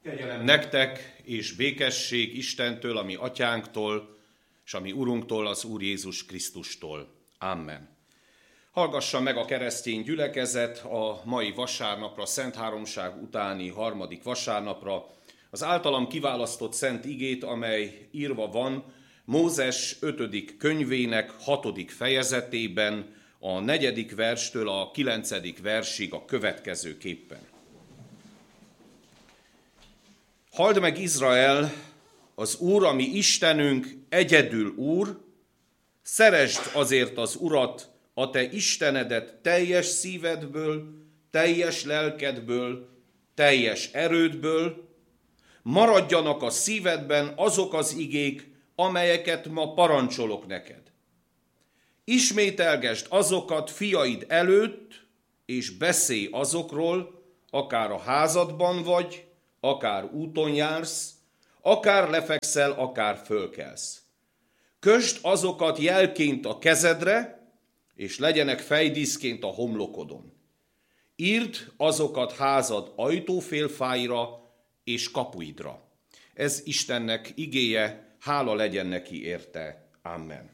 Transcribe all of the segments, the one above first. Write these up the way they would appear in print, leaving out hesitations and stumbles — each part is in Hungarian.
Kegyelem nektek és békesség Istentől, a mi atyánktól, és a mi Urunktól, az Úr Jézus Krisztustól. Amen. Hallgassa meg a keresztény gyülekezet a mai vasárnapra, Szent Háromság utáni harmadik vasárnapra az általam kiválasztott szent igét, amely írva van Mózes 5. könyvének 6. fejezetében, a 4. verstől a 9. versig a következőképpen. Halld meg, Izrael, az Úr, a mi Istenünk, egyedül Úr, szeresd azért az Urat, a te Istenedet teljes szívedből, teljes lelkedből, teljes erődből, maradjanak a szívedben azok az igék, amelyeket ma parancsolok neked. Ismételgesd azokat fiaid előtt, és beszélj azokról, akár a házadban vagy, akár úton jársz, akár lefekszel, akár fölkelsz. Kösd azokat jelként a kezedre, és legyenek fejdíszként a homlokodon. Írd azokat házad ajtófélfáira és kapuidra. Ez Istennek igéje, hála legyen neki érte. Amen.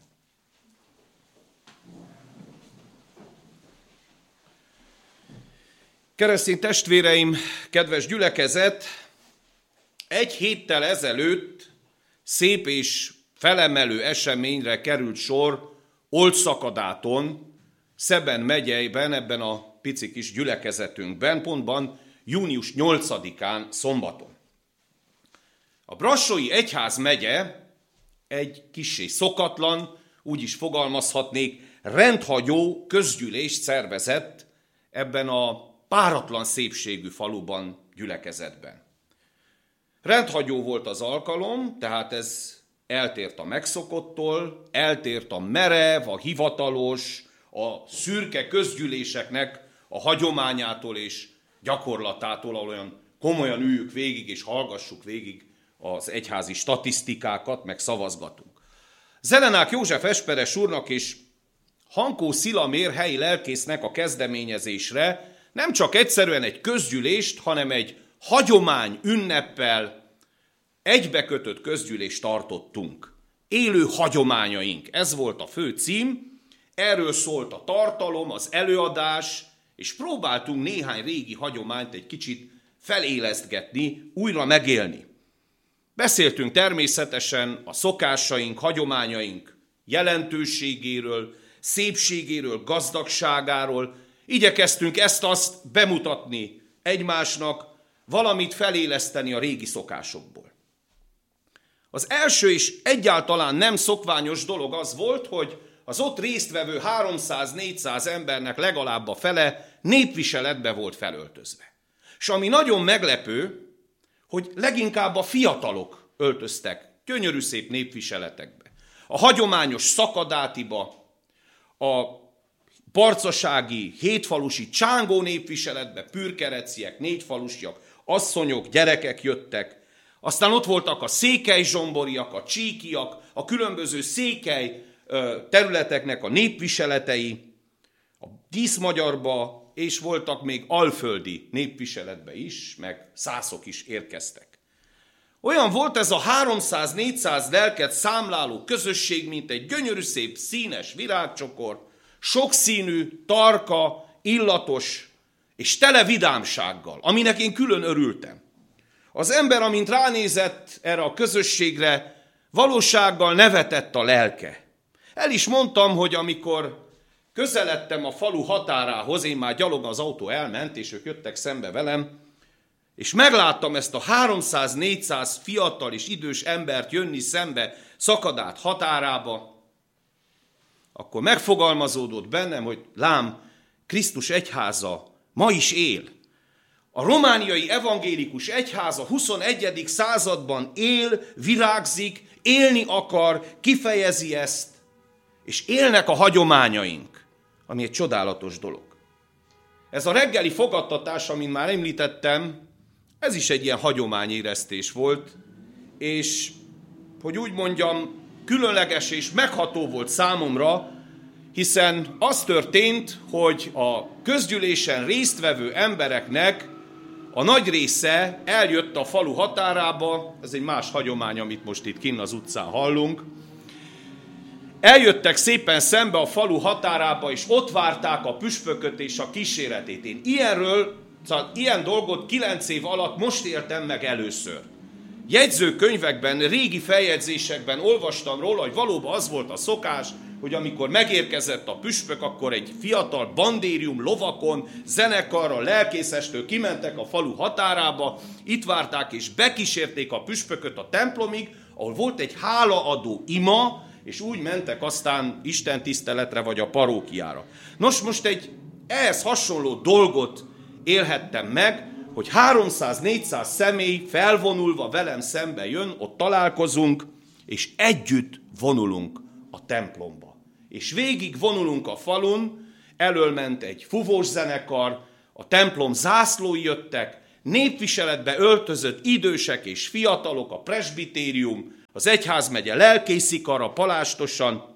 Keresztény testvéreim, kedves gyülekezet, egy héttel ezelőtt szép és felemelő eseményre került sor Oldszakadáton, Szeben megyeiben, ebben a pici kis gyülekezetünkben, pontban június 8-án szombaton. A Brassói Egyházmegye egy kissé szokatlan, úgy is fogalmazhatnék, rendhagyó közgyűlést szervezett ebben a páratlan szépségű faluban, gyülekezetben. Rendhagyó volt az alkalom, tehát ez eltért a megszokottól, eltért a merev, a hivatalos, a szürke közgyűléseknek a hagyományától és gyakorlatától, ahol olyan komolyan üljük végig és hallgassuk végig az egyházi statisztikákat, meg szavazgatunk. Zelenák József esperes úrnak és Hankó Szilamér helyi lelkésznek a kezdeményezésre nem csak egyszerűen egy közgyűlést, hanem egy hagyomány ünneppel egybekötött közgyűlést tartottunk. Élő hagyományaink, ez volt a fő cím, erről szólt a tartalom, az előadás, és próbáltunk néhány régi hagyományt egy kicsit felélesztgetni, újra megélni. Beszéltünk természetesen a szokásaink, hagyományaink jelentőségéről, szépségéről, gazdagságáról, igyekeztünk ezt-azt bemutatni egymásnak, valamit feléleszteni a régi szokásokból. Az első és egyáltalán nem szokványos dolog az volt, hogy az ott résztvevő 300-400 embernek legalább a fele népviseletbe volt felöltözve. És ami nagyon meglepő, hogy leginkább a fiatalok öltöztek gyönyörű szép népviseletekbe. A hagyományos szakadátiba, a barcasági, hétfalusi csángó népviseletbe pürkereciek, négyfalusiak, asszonyok, gyerekek jöttek. Aztán ott voltak a székelyzsomboriak, a csíkiak, a különböző székely területeknek a népviseletei, a díszmagyarba, és voltak még alföldi népviseletbe is, meg szászok is érkeztek. Olyan volt ez a 300-400 lelket számláló közösség, mint egy gyönyörű szép színes virágcsokor, sokszínű, tarka, illatos és tele vidámsággal, aminek én külön örültem. Az ember, amint ránézett erre a közösségre, valósággal nevetett a lelke. El is mondtam, hogy amikor közeledtem a falu határához, én már gyalog, az autó elment, és ők jöttek szembe velem, és megláttam ezt a 300-400 fiatal és idős embert jönni szembe Szakadát határába, akkor megfogalmazódott bennem, hogy lám, Krisztus egyháza ma is él. A romániai evangélikus egyház a 21. században él, virágzik, élni akar, kifejezi ezt, és élnek a hagyományaink, ami egy csodálatos dolog. Ez a reggeli fogadtatás, amint már említettem, ez is egy ilyen hagyományéreztés volt, és, hogy úgy mondjam, különleges és megható volt számomra, hiszen az történt, hogy a közgyűlésen résztvevő embereknek a nagy része eljött a falu határába, ez egy más hagyomány, amit most itt kinn az utcán hallunk. Eljöttek szépen szembe a falu határába, és ott várták a püspököt és a kíséretét. Én ilyen dolgot 9 év alatt most éltem meg először. Jegyzőkönyvekben, régi feljegyzésekben olvastam róla, hogy valóban az volt a szokás, hogy amikor megérkezett a püspök, akkor egy fiatal bandérium lovakon, zenekarral, lelkészestől kimentek a falu határába, itt várták és bekísérték a püspököt a templomig, ahol volt egy hálaadó ima, és úgy mentek aztán istentiszteletre vagy a parókiára. Nos, most egy ehhez hasonló dolgot élhettem meg, hogy 300-400 személy felvonulva velem szembe jön, ott találkozunk, és együtt vonulunk a templomba. És végig vonulunk a falun, elől ment egy fuvós zenekar, a templom zászlói jöttek, népviseletbe öltözött idősek és fiatalok, a presbitérium, az egyházmegye lelkészikara palástosan.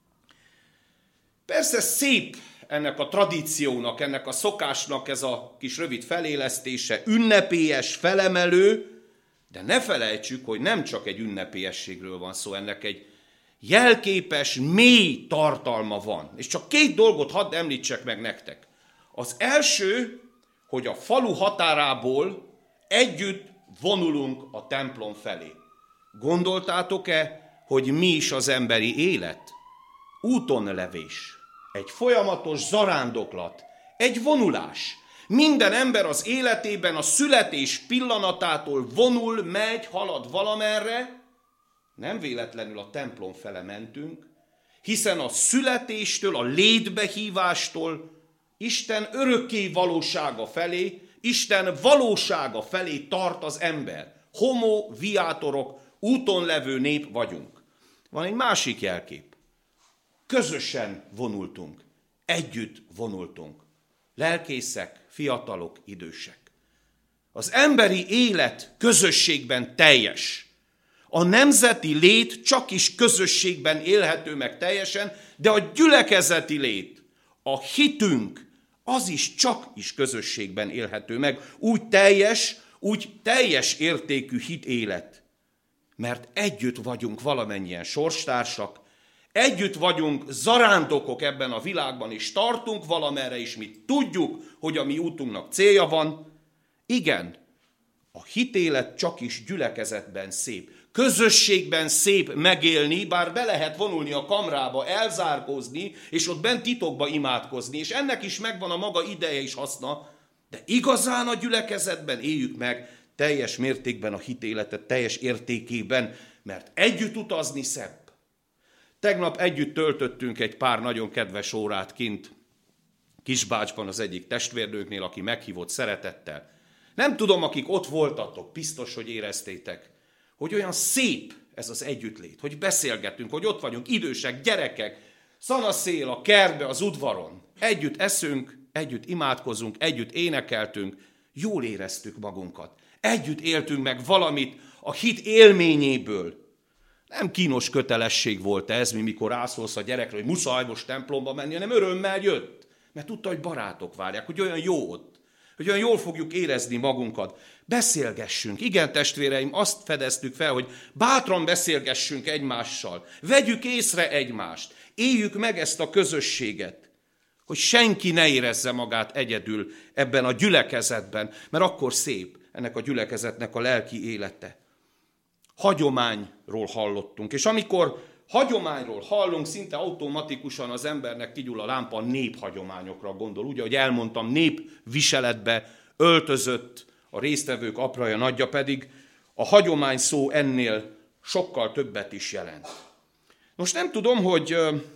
Persze szép ennek a tradíciónak, ennek a szokásnak ez a kis rövid felélesztése, ünnepélyes, felemelő, de ne felejtsük, hogy nem csak egy ünnepélyességről van szó, ennek egy jelképes, mély tartalma van. És csak 2 dolgot hadd említsek meg nektek. Az első, hogy a falu határából együtt vonulunk a templom felé. Gondoltátok-e, hogy mi is az emberi élet? Útonlevés, egy folyamatos zarándoklat, egy vonulás. Minden ember az életében a születés pillanatától vonul, megy, halad valamerre. Nem véletlenül a templom fele mentünk, hiszen a születéstől, a létbehívástól Isten örökké valósága felé, Isten valósága felé tart az ember. Homo viatorok, úton levő nép vagyunk. Van egy másik jelkép. Közösen vonultunk, együtt vonultunk. Lelkészek, fiatalok, idősek. Az emberi élet közösségben teljes. A nemzeti lét csak is közösségben élhető meg teljesen, de a gyülekezeti lét, a hitünk, az is csak is közösségben élhető meg. Úgy teljes értékű hitélet. Mert együtt vagyunk valamennyien sorstársak, együtt vagyunk zarándokok ebben a világban, és tartunk valamerre, és mi tudjuk, hogy a mi útunknak célja van. Igen, a hitélet csak is gyülekezetben szép. Közösségben szép megélni, bár be lehet vonulni a kamrába, elzárkózni, és ott bent titokba imádkozni, és ennek is megvan a maga ideje és haszna, de igazán a gyülekezetben éljük meg teljes mértékben a hitéletet, teljes értékében, mert együtt utazni szebb. Tegnap együtt töltöttünk egy pár nagyon kedves órát kint Kisbácsban az egyik testvérnőknél, aki meghívott szeretettel. Nem tudom, akik ott voltatok, biztos, hogy éreztétek, hogy olyan szép ez az együttlét, hogy beszélgetünk, hogy ott vagyunk, idősek, gyerekek, szanaszél a kertbe, az udvaron. Együtt eszünk, együtt imádkozunk, együtt énekeltünk, jól éreztük magunkat. Együtt éltünk meg valamit a hit élményéből. Nem kínos kötelesség volt ez, mikor rászólsz a gyerekre, hogy muszáj most templomba menni, hanem örömmel jött. Mert tudta, hogy barátok várják, hogy olyan jó ott, hogy olyan jól fogjuk érezni magunkat. Beszélgessünk. Igen, testvéreim, azt fedeztük fel, hogy bátran beszélgessünk egymással. Vegyük észre egymást. Éljük meg ezt a közösséget. Hogy senki ne érezze magát egyedül ebben a gyülekezetben, mert akkor szép ennek a gyülekezetnek a lelki élete. Hagyományról hallottunk, és amikor hagyományról hallunk, szinte automatikusan az embernek kigyull a lámpa, néphagyományokra gondol. Ugye, ahogy elmondtam, népviseletbe öltözött a résztvevők apraja nagyja, pedig a hagyomány szó ennél sokkal többet is jelent. Most nem tudom, hogy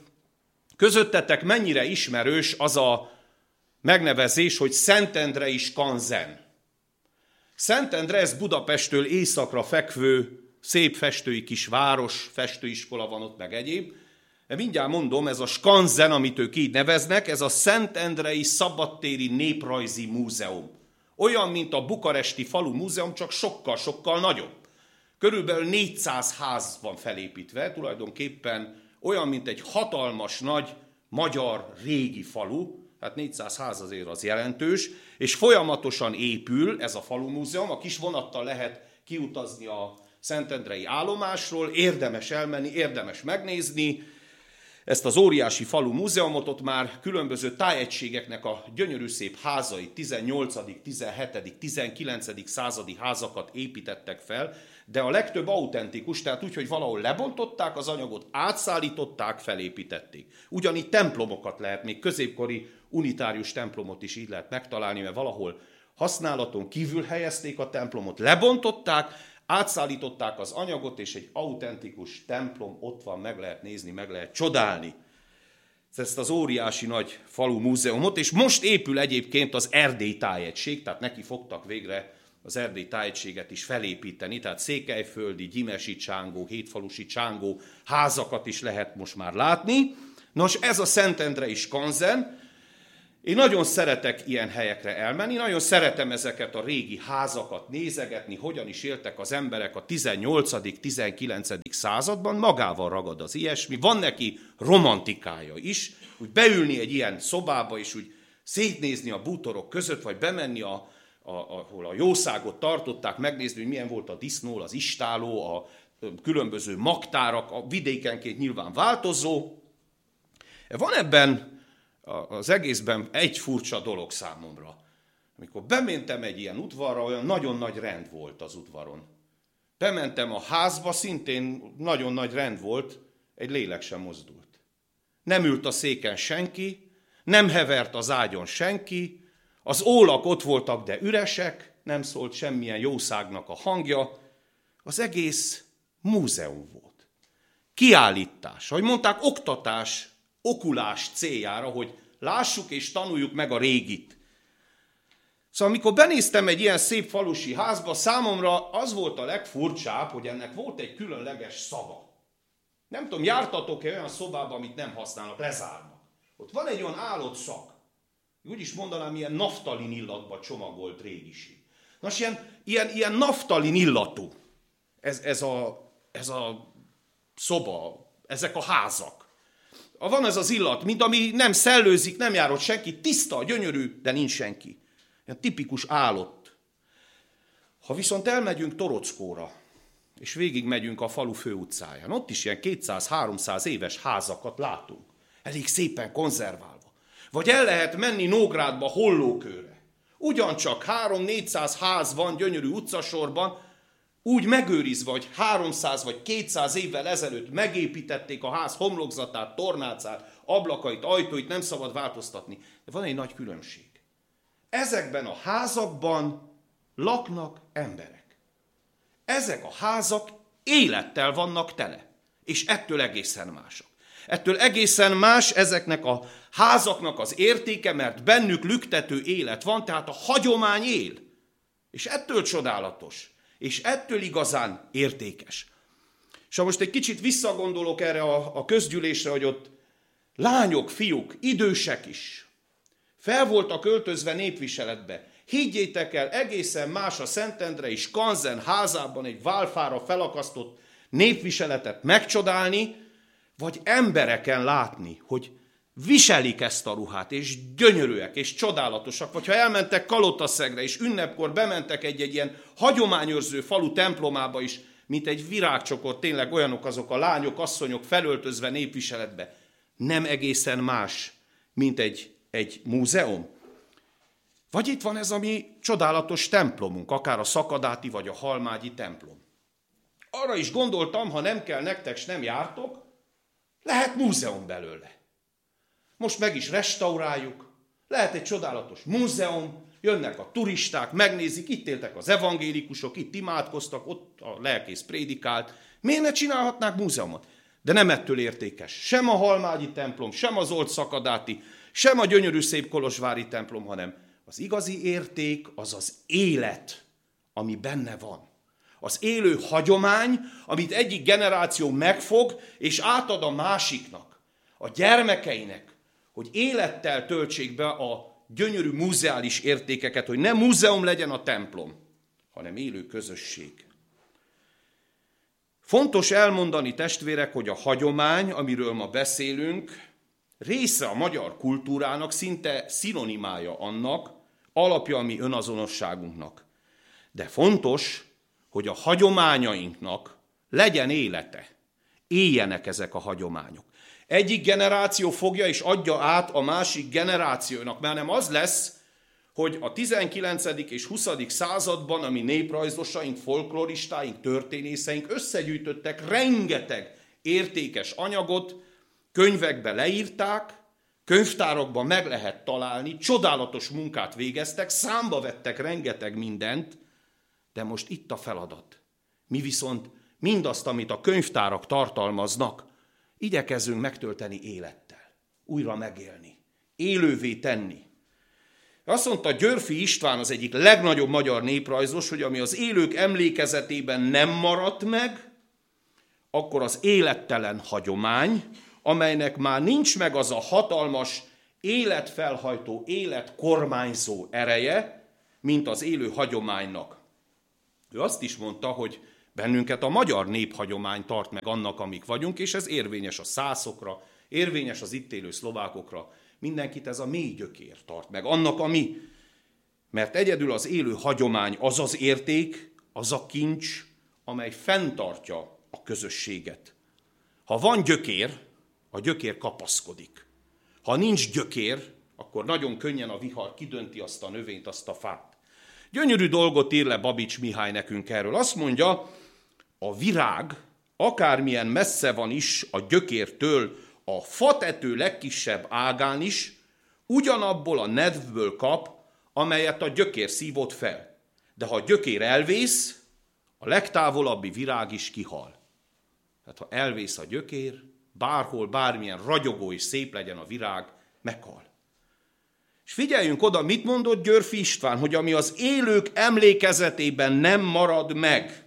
közöttetek mennyire ismerős az a megnevezés, hogy Szentendrei skanzen. Szentendre, ez Budapesttől északra fekvő szép festői kis város, festőiskola van ott, meg egyéb. De mindjárt mondom, ez a skanzen, amit ők így neveznek, ez a Szentendrei Szabadtéri Néprajzi Múzeum. Olyan, mint a bukaresti falu múzeum, csak sokkal-sokkal nagyobb. Körülbelül 400 ház van felépítve, tulajdonképpen olyan, mint egy hatalmas nagy magyar régi falu, hát 400 ház azért az jelentős, és folyamatosan épül ez a falumúzeum, a kis vonattal lehet kiutazni a szentendrei állomásról, érdemes elmenni, érdemes megnézni ezt az óriási falu múzeumot, ott már különböző tájegységeknek a gyönyörű szép házai, 18., 17., 19. századi házakat építettek fel, de a legtöbb autentikus, tehát úgy, hogy valahol lebontották az anyagot, átszállították, felépítették. Ugyanígy templomokat lehet, még középkori unitárius templomot is így lehet megtalálni, mert valahol használaton kívül helyezték a templomot, lebontották, átszállították az anyagot, és egy autentikus templom ott van, meg lehet nézni, meg lehet csodálni ezt az óriási nagy falu múzeumot, és most épül egyébként az Erdély tájegység, tehát neki fogtak végre az Erdély tájegységet is felépíteni, tehát székelyföldi, gyimesi csángó, hétfalusi csángó házakat is lehet most már látni. Nos, ez a Szentendrei skanzen. Én nagyon szeretek ilyen helyekre elmenni, nagyon szeretem ezeket a régi házakat nézegetni, hogyan is éltek az emberek a 18., 19. században, magával ragad az ilyesmi, van neki romantikája is, úgy beülni egy ilyen szobába, és úgy szétnézni a bútorok között, vagy bemenni, ahol a jószágot tartották, megnézni, hogy milyen volt a disznó, az istáló, a különböző magtárak, a vidékenként nyilván változó. Van ebben az egészben egy furcsa dolog számomra. Amikor bementem egy ilyen udvarra, olyan nagyon nagy rend volt az udvaron. Bementem a házba, szintén nagyon nagy rend volt, egy lélek sem mozdult. Nem ült a széken senki, nem hevert az ágyon senki, az ólak ott voltak, de üresek, nem szólt semmilyen jószágnak a hangja. Az egész múzeum volt. Kiállítás, ahogy mondták, oktatás, okulás céljára, hogy lássuk és tanuljuk meg a régit. Szóval amikor benéztem egy ilyen szép falusi házba, számomra az volt a legfurcsább, hogy ennek volt egy különleges szaga. Nem tudom, jártatok-e olyan szobába, amit nem használnak, lezárnak. Ott van egy olyan állott szag. Úgy is mondanám, ilyen naftalin illatba csomagolt régiség. Nos, ilyen naftalin illatú ez a szoba, ezek a házak. Van ez az illat, mint ami nem szellőzik, nem jár ott senki, tiszta, gyönyörű, de nincs senki. Ilyen tipikus állott. Ha viszont elmegyünk Torockóra, és végigmegyünk a falu főutcáján, ott is ilyen 200-300 éves házakat látunk, elég szépen konzerválva. Vagy el lehet menni Nógrádba, Hollókőre. Ugyancsak 300-400 ház van gyönyörű utcasorban, úgy megőrizve, hogy 300 vagy 200 évvel ezelőtt megépítették a ház homlokzatát, tornácát, ablakait, ajtóit, nem szabad változtatni. De van egy nagy különbség. Ezekben a házakban laknak emberek. Ezek a házak élettel vannak tele, és ettől egészen másak. Ettől egészen más ezeknek a házaknak az értéke, mert bennük lüktető élet van, tehát a hagyomány él. És ettől csodálatos, és ettől igazán értékes. És ha most egy kicsit visszagondolok erre a közgyűlésre, hogy ott lányok, fiúk, idősek is fel voltak öltözve népviseletbe. Higgyétek el, egészen más a Szentendrei skanzen házában egy válfára felakasztott népviseletet megcsodálni, vagy embereken látni, hogy viselik ezt a ruhát, és gyönyörűek, és csodálatosak. Vagy ha elmentek Kalotaszegre, és ünnepkor bementek egy ilyen hagyományőrző falu templomába is, mint egy virágcsokor, tényleg olyanok azok a lányok, asszonyok felöltözve népviseletbe. Nem egészen más, mint egy múzeum. Vagy itt van ez a mi csodálatos templomunk, akár a szakadáti vagy a halmágyi templom. Arra is gondoltam, ha nem kell nektek, s nem jártok, lehet múzeum belőle. Most meg is restauráljuk, lehet egy csodálatos múzeum, jönnek a turisták, megnézik, itt éltek az evangélikusok, itt imádkoztak, ott a lelkész prédikált. Miért ne csinálhatnák múzeumot? De nem ettől értékes. Sem a halmágyi templom, sem az old szakadáti, sem a gyönyörű szép kolozsvári templom, hanem az igazi érték az az élet, ami benne van. Az élő hagyomány, amit egyik generáció megfog, és átad a másiknak, a gyermekeinek, hogy élettel töltsék be a gyönyörű múzeális értékeket, hogy nem múzeum legyen a templom, hanem élő közösség. Fontos elmondani, testvérek, hogy a hagyomány, amiről ma beszélünk, része a magyar kultúrának, szinte szinonimája annak, alapja a mi önazonosságunknak. De fontos, hogy a hagyományainknak legyen élete. Éljenek ezek a hagyományok. Egyik generáció fogja és adja át a másik generációnak, mert nem az lesz, hogy a 19. és 20. században a mi néprajzosaink, folkloristáink, történészeink összegyűjtöttek rengeteg értékes anyagot, könyvekbe leírták, könyvtárokban meg lehet találni, csodálatos munkát végeztek, számba vettek rengeteg mindent, de most itt a feladat. Mi viszont mindazt, amit a könyvtárak tartalmaznak, igyekezzünk megtölteni élettel, újra megélni, élővé tenni. Azt mondta Györffy István, az egyik legnagyobb magyar néprajzos, hogy ami az élők emlékezetében nem maradt meg, akkor az élettelen hagyomány, amelynek már nincs meg az a hatalmas életfelhajtó, életkormányzó ereje, mint az élő hagyománynak. Ő azt is mondta, hogy bennünket a magyar néphagyomány tart meg annak, amik vagyunk, és ez érvényes a szászokra, érvényes az itt élő szlovákokra. Mindenkit ez a mély gyökér tart meg, annak, ami. Mert egyedül az élő hagyomány az az érték, az a kincs, amely fenntartja a közösséget. Ha van gyökér, a gyökér kapaszkodik. Ha nincs gyökér, akkor nagyon könnyen a vihar kidönti azt a növényt, azt a fát. Gyönyörű dolgot ír le Babics Mihály nekünk erről. Azt mondja, a virág akármilyen messze van is a gyökértől, a fatető legkisebb ágán is ugyanabból a nedvből kap, amelyet a gyökér szívott fel. De ha a gyökér elvész, a legtávolabbi virág is kihal. Tehát ha elvész a gyökér, bárhol, bármilyen ragyogó és szép legyen a virág, meghal. És figyeljünk oda, mit mondott Györffy István, hogy ami az élők emlékezetében nem marad meg,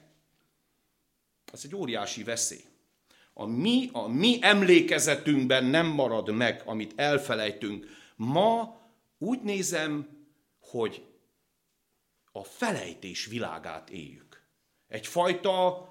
az egy óriási veszély. A mi emlékezetünkben nem marad meg, amit elfelejtünk. Ma úgy nézem, hogy a felejtés világát éljük. Egyfajta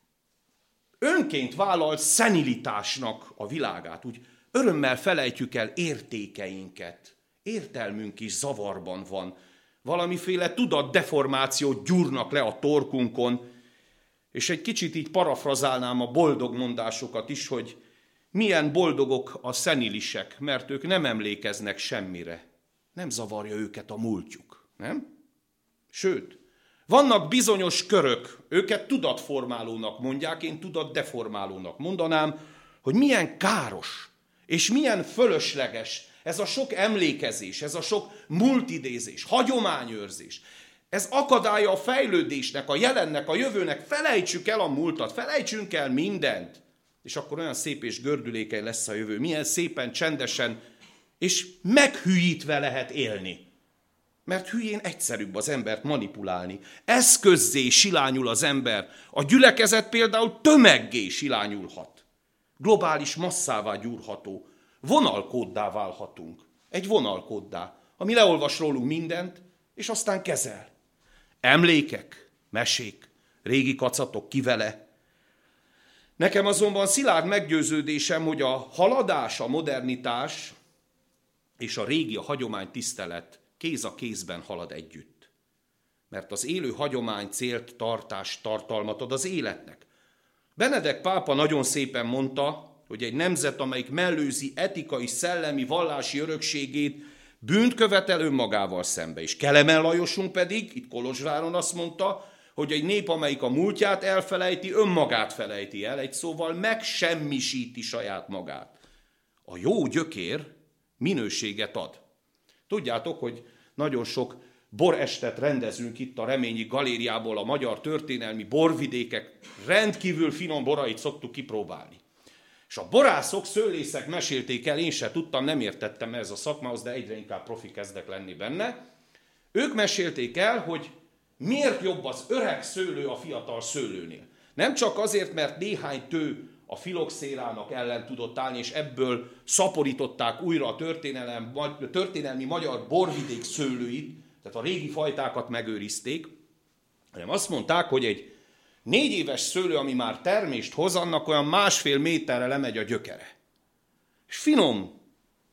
önként vállalt szenilitásnak a világát. Úgy örömmel felejtjük el értékeinket. Értelmünk is zavarban van. Valamiféle tudatdeformációt gyúrnak le a torkunkon, és egy kicsit így parafrazálnám a boldog mondásokat is, hogy milyen boldogok a szenilisek, mert ők nem emlékeznek semmire. Nem zavarja őket a múltjuk, nem? Sőt, vannak bizonyos körök, őket tudatformálónak mondják, én tudatdeformálónak mondanám, hogy milyen káros és milyen fölösleges ez a sok emlékezés, ez a sok múltidézés, hagyományőrzés. Ez akadálya a fejlődésnek, a jelennek, a jövőnek. Felejtsük el a múltat, felejtsünk el mindent. És akkor olyan szép és gördülékeny lesz a jövő. Milyen szépen, csendesen és meghűítve lehet élni. Mert hülyén egyszerűbb az embert manipulálni. Eszközzé silányul az ember. A gyülekezet például tömeggé silányulhat. Globális masszává gyúrható. Vonalkóddá válhatunk. Egy vonalkóddá, ami leolvas rólunk mindent, és aztán kezel. Emlékek, mesék, régi kacatok, ki vele. Nekem azonban szilárd meggyőződésem, hogy a haladás, a modernitás és a régi, a hagyomány tisztelet kéz a kézben halad együtt. Mert az élő hagyomány célt, tartást, tartalmat ad az életnek. Benedek pápa nagyon szépen mondta, hogy egy nemzet, amelyik mellőzi etikai, szellemi, vallási örökségét, bűnt követel önmagával szembe. És Kelemen Lajosunk pedig, itt Kolozsváron azt mondta, hogy egy nép, amelyik a múltját elfelejti, önmagát felejti el, egy szóval megsemmisíti saját magát. A jó gyökér minőséget ad. Tudjátok, hogy nagyon sok borestet rendezünk itt a Reményi Galériából, a magyar történelmi borvidékek rendkívül finom borait szoktuk kipróbálni. És a borászok, szőlészek mesélték el, én se tudtam, nem értettem ez a szakmához, de egyre inkább profi kezdek lenni benne. Ők mesélték el, hogy miért jobb az öreg szőlő a fiatal szőlőnél. Nem csak azért, mert néhány tő a filoxérának ellen tudott állni, és ebből szaporították újra a történelmi magyar borvidék szőlőit, tehát a régi fajtákat megőrizték, hanem azt mondták, hogy egy 4 éves szőlő, ami már termést hoz, annak olyan 1,5 méterre lemegy a gyökere. És finom,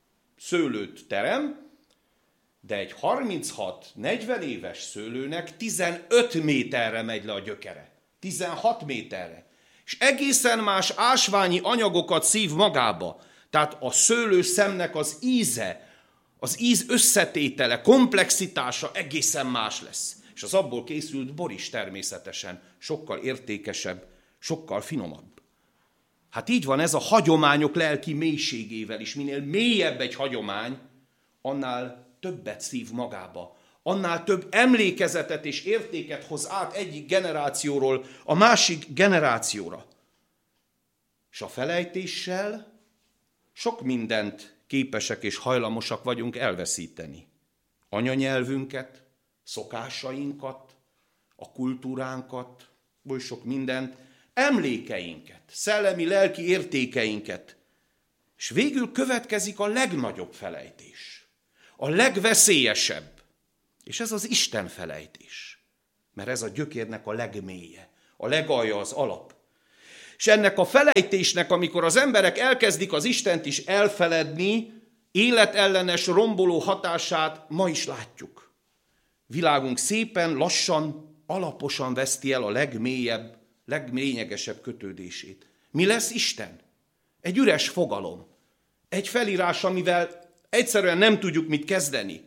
szőlőt terem, de egy 36-40 éves szőlőnek 15 méterre megy le a gyökere. 16 méterre. És egészen más ásványi anyagokat szív magába. Tehát a szőlőszemnek az íze, az íz összetétele, komplexitása egészen más lesz. És az abból készült bor is természetesen sokkal értékesebb, sokkal finomabb. Hát így van ez a hagyományok lelki mélységével is. Minél mélyebb egy hagyomány, annál többet szív magába. Annál több emlékezetet és értéket hoz át egyik generációról a másik generációra. És a felejtéssel sok mindent képesek és hajlamosak vagyunk elveszíteni. Anyanyelvünket, szokásainkat, a kultúránkat, oly sok mindent, emlékeinket, szellemi, lelki értékeinket. És végül következik a legnagyobb felejtés, a legveszélyesebb, és ez az Isten felejtés, mert ez a gyökérnek a legmélye, a legalja, az alap. És ennek a felejtésnek, amikor az emberek elkezdik az Istent is elfeledni, életellenes, romboló hatását ma is látjuk. Világunk szépen, lassan, alaposan veszti el a legmélyebb, leglényegesebb kötődését. Mi lesz Isten? Egy üres fogalom. Egy felírás, amivel egyszerűen nem tudjuk mit kezdeni.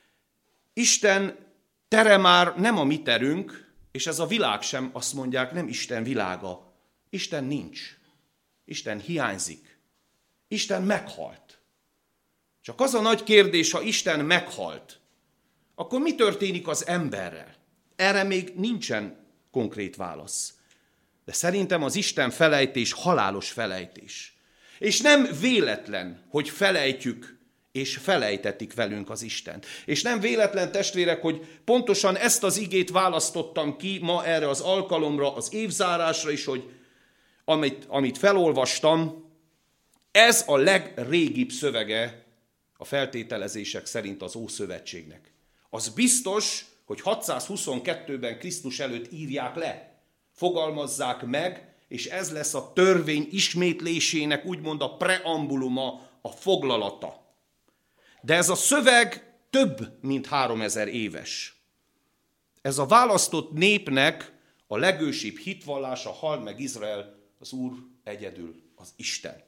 Isten tere már nem a mi terünk, és ez a világ sem, azt mondják, nem Isten világa. Isten nincs. Isten hiányzik. Isten meghalt. Csak az a nagy kérdés, ha Isten meghalt, akkor mi történik az emberrel? Erre még nincsen konkrét válasz. De szerintem az Isten felejtés halálos felejtés. És nem véletlen, hogy felejtjük és felejtetik velünk az Istent. És nem véletlen, testvérek, hogy pontosan ezt az igét választottam ki ma erre az alkalomra, az évzárásra is, hogy amit felolvastam, ez a legrégibb szövege a feltételezések szerint az Ószövetségnek. Az biztos, hogy 622-ben Krisztus előtt írják le, fogalmazzák meg, és ez lesz a törvény ismétlésének úgymond a preambuluma, a foglalata. De ez a szöveg több, mint 3000 éves. Ez a választott népnek a legősibb hitvallása, hald meg Izrael, az Úr egyedül, az Isten.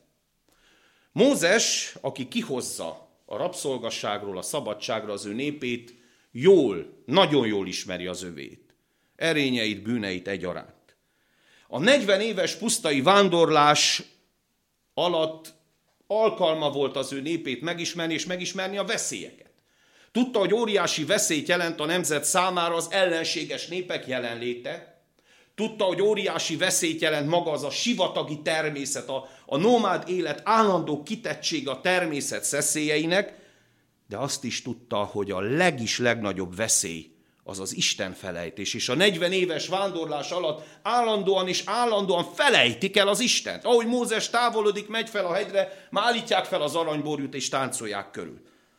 Mózes, aki kihozza a rabszolgasságról a szabadságra az ő népét, jól, nagyon jól ismeri az övét. Erényeit, bűneit egyaránt. A 40 éves pusztai vándorlás alatt alkalma volt az ő népét megismerni, és megismerni a veszélyeket. Tudta, hogy óriási veszélyt jelent a nemzet számára az ellenséges népek jelenléte. Tudta, hogy óriási veszélyt jelent maga az a sivatagi természet, a nomád élet állandó kitettsége a természet szeszélyeinek, de azt is tudta, hogy a legnagyobb veszély az az Isten felejtés. És a 40 éves vándorlás alatt állandóan felejtik el az Istent. Ahogy Mózes távolodik, megy fel a hegyre, már állítják fel az aranyborjút és táncolják körül.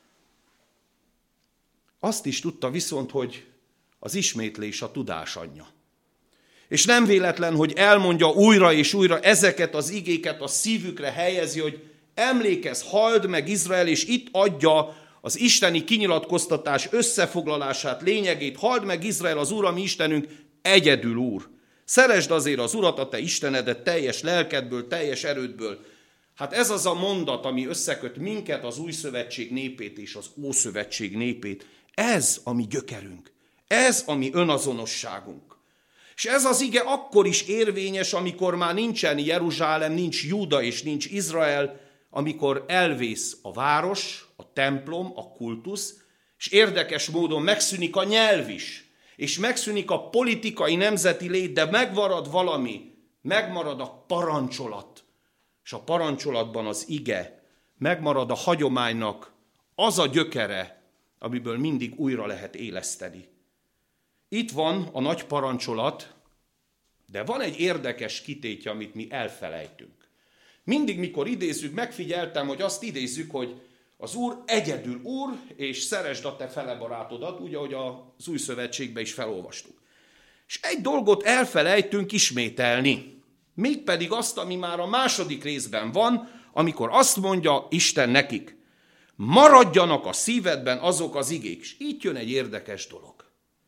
Azt is tudta viszont, hogy az ismétlés a tudás anyja. És nem véletlen, hogy elmondja újra és újra ezeket az igéket, a szívükre helyezi, hogy emlékezz, halld meg Izrael, és itt adja az isteni kinyilatkoztatás összefoglalását, lényegét. Halld meg Izrael, az Úr, a mi Istenünk, egyedül Úr. Szeresd azért az Urat, a te Istenedet teljes lelkedből, teljes erődből. Hát ez az a mondat, ami összeköt minket, az Új Szövetség népét és az Ószövetség népét. Ez a mi gyökerünk. Ez a mi önazonosságunk. És ez az ige akkor is érvényes, amikor már nincsen Jeruzsálem, nincs Júda és nincs Izrael, amikor elvész a város, a templom, a kultusz, és érdekes módon megszűnik a nyelv is, és megszűnik a politikai nemzeti lét, de megmarad valami, megmarad a parancsolat, és a parancsolatban az ige, megmarad a hagyománynak az a gyökere, amiből mindig újra lehet éleszteni. Itt van a nagy parancsolat, de van egy érdekes kitétje, amit mi elfelejtünk. Mindig, mikor idézzük, megfigyeltem, hogy azt idézzük, hogy az Úr egyedül Úr, és szeresd a te fele barátodat, úgy, ahogy az Új Szövetségben is felolvastuk. És egy dolgot elfelejtünk ismételni, mégpedig azt, ami már a második részben van, amikor azt mondja Isten nekik, Maradjanak a szívedben azok az igék. És itt jön egy érdekes dolog.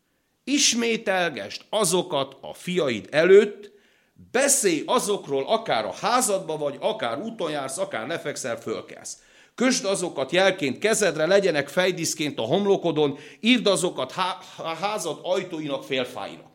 Ismételgesd azokat a fiaid előtt, beszélj azokról, akár a házadba vagy, akár úton jársz, akár lefekszel, fölkelsz. Kösd azokat jelként kezedre, legyenek fejdiszként a homlokodon, írd azokat a házad ajtóinak félfáira.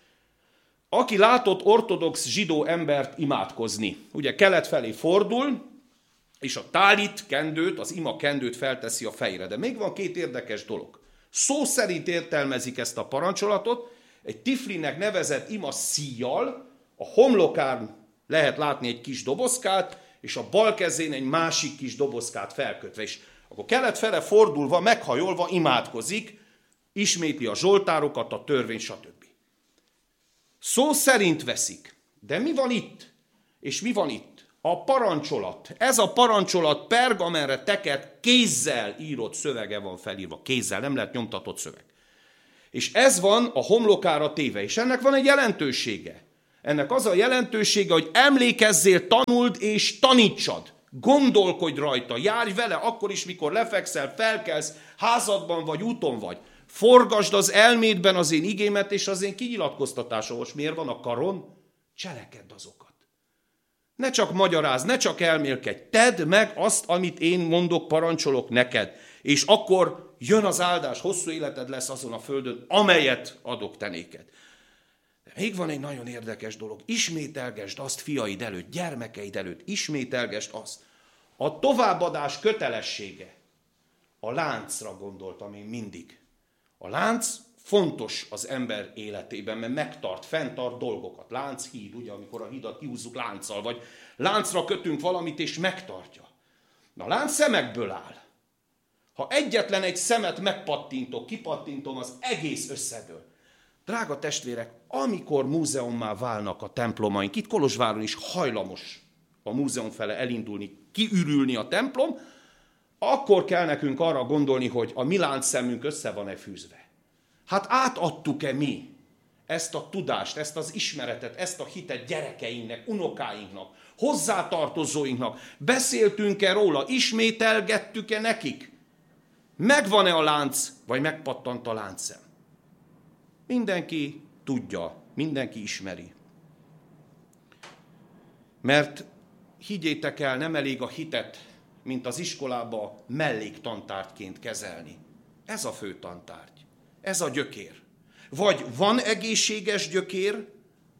Aki látott ortodox zsidó embert imádkozni, ugye kelet felé fordul, és a tálit, kendőt, az ima kendőt felteszi a fejre. De még van két érdekes dolog. Szó szerint értelmezik ezt a parancsolatot, egy tiflinek nevezett ima szíjjal, a homlokán lehet látni egy kis dobozkát, és a bal kezén egy másik kis dobozkát felkötve. És akkor kelet fele fordulva, meghajolva imádkozik, ismétli a zsoltárokat, a törvény, stb. Szó szerint veszik. De mi van itt? És mi van itt? A parancsolat. Ez a parancsolat pergamenre tekert, kézzel írott szövege van felírva. Kézzel, nem lehet nyomtatott szöveg. És ez van a homlokára téve, és ennek van egy jelentősége. Ennek az a jelentősége, hogy emlékezzél, tanuld és tanítsad. Gondolkodj rajta, járj vele akkor is, mikor lefekszel, felkelsz, házadban vagy, úton vagy. Forgasd az elmédben az én igémet és az én kinyilatkoztatásom. Most miért van a karon? Cselekedd azokat. Ne csak magyarázz, ne csak elmélkedj, tedd meg azt, amit én mondok, parancsolok neked. És akkor jön az áldás, hosszú életed lesz azon a földön, amelyet adok te néked. De még van egy nagyon érdekes dolog. Ismételgesd azt fiaid előtt, gyermekeid előtt, ismételgesd azt. A továbbadás kötelessége. A láncra gondoltam én mindig. A lánc fontos az ember életében, mert megtart, fenntart dolgokat. Lánchíd, ugye, amikor a hidat kihúzzuk lánccal, vagy láncra kötünk valamit, és megtartja. Na, a lánc szemekből áll. Ha egyetlen egy szemet megpattintok, kipattintom, az egész összedől. Drága testvérek, amikor múzeummá válnak a templomaink, itt Kolozsváron is hajlamos a múzeum fele elindulni, kiürülni a templom, akkor kell nekünk arra gondolni, hogy a mi láncszemünk össze van-e fűzve. Hát átadtuk-e mi ezt a tudást, ezt az ismeretet, ezt a hitet gyerekeinknek, unokáinknak, hozzátartozóinknak? Beszéltünk-e róla, ismételgettük-e nekik? Megvan-e a lánc, vagy megpattant a láncszem? Mindenki tudja, mindenki ismeri. Mert higgyétek el, nem elég a hitet, mint az iskolába melléktantárgyként kezelni. Ez a fő tantárgy. Ez a gyökér. Vagy van egészséges gyökér,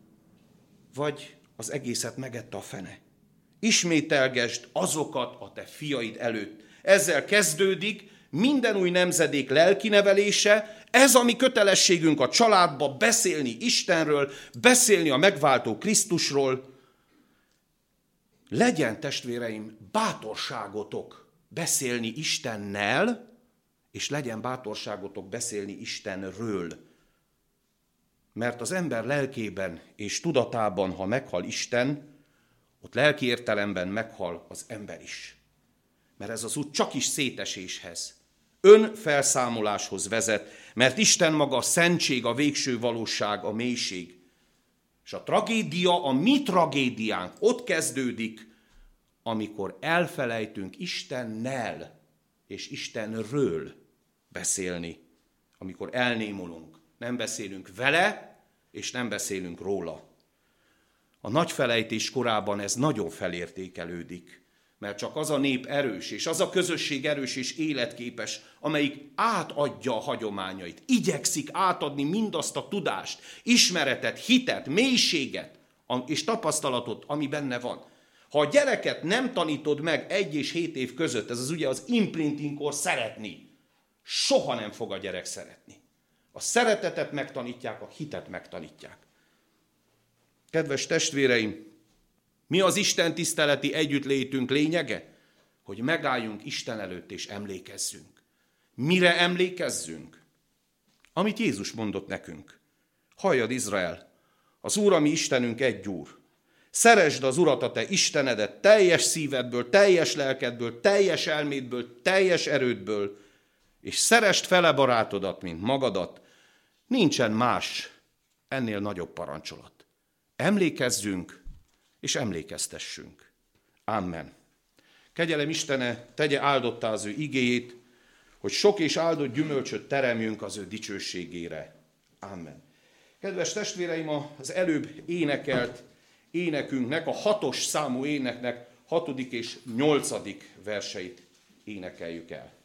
vagy az egészet megette a fene. Ismételgesd azokat a te fiaid előtt. Ezzel kezdődik minden új nemzedék lelkinevelése, ez a mi kötelességünk a családba beszélni Istenről, beszélni a megváltó Krisztusról. Legyen, testvéreim, bátorságotok beszélni Istennel, és legyen bátorságotok beszélni Istenről. Mert az ember lelkében és tudatában, ha meghal Isten, ott lelki értelemben meghal az ember is. Mert ez az út csak is széteséshez, önfelszámoláshoz vezet, mert Isten maga a szentség, a végső valóság, a mélység. És a tragédia, a mi tragédiánk ott kezdődik, amikor elfelejtünk Istennel és Istenről beszélni, amikor elnémulunk. Nem beszélünk vele, és nem beszélünk róla. A nagy felejtés korában ez nagyon felértékelődik, mert csak az a nép erős, és az a közösség erős és életképes, amelyik átadja a hagyományait, igyekszik átadni mindazt a tudást, ismeretet, hitet, mélységet és tapasztalatot, ami benne van. Ha a gyereket nem tanítod meg 1 és 7 év között, ez az ugye az imprintingkor szeretni, soha nem fog a gyerek szeretni. A szeretetet megtanítják, a hitet megtanítják. Kedves testvéreim, mi az Isten tiszteleti együttlétünk lényege? Hogy megálljunk Isten előtt és emlékezzünk. Mire emlékezzünk? Amit Jézus mondott nekünk. Halljad, Izrael, az Úr, a mi Istenünk egy Úr. Szeresd az Urat, a te Istenedet teljes szívedből, teljes lelkedből, teljes elmédből, teljes erődből, és szeresd fele barátodat, mint magadat. Nincsen más ennél nagyobb parancsolat. Emlékezzünk és emlékeztessünk. Amen. Kegyelem Istene tegye áldottá az ő igéjét, hogy sok és áldott gyümölcsöt teremjünk az ő dicsőségére. Amen. Kedves testvéreim, az előbb énekelt énekünknek, a 6. számú éneknek 6. és 8. verseit énekeljük el.